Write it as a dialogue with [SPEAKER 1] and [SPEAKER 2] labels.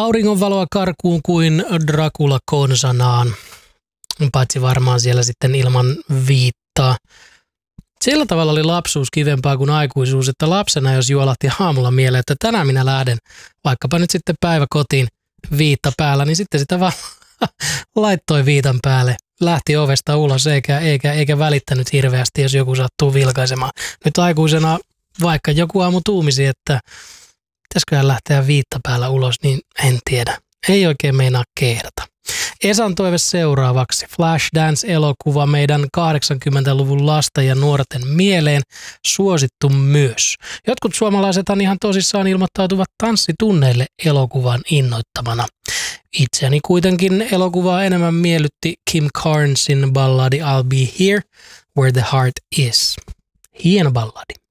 [SPEAKER 1] auringonvaloa karkuun kuin Dracula konsanaan, paitsi varmaan siellä sitten ilman viittaa. Sillä tavalla oli lapsuus kivempaa kuin aikuisuus, että lapsena jos juolahti aamulla mieleen, että tänään minä lähden vaikkapa nyt sitten päiväkotiin viitta päällä, niin sitten sitä vaan laittoi viitan päälle, lähti ovesta ulos eikä välittänyt hirveästi, jos joku sattuu vilkaisemaan. Nyt aikuisena vaikka joku aamu tuumisi, että pitäisiköhän lähteä viitta päällä ulos, niin en tiedä. Ei oikein meinaa kehdata. Esan toive seuraavaksi. Flashdance-elokuva meidän 80-luvun lasten ja nuorten mieleen, suosittu myös. Jotkut suomalaisethan ihan tosissaan ilmoittautuvat tanssitunneille elokuvan innoittamana. Itseäni kuitenkin elokuvaa enemmän miellytti Kim Carnesin balladi I'll Be Here, Where the Heart Is. Hieno balladi.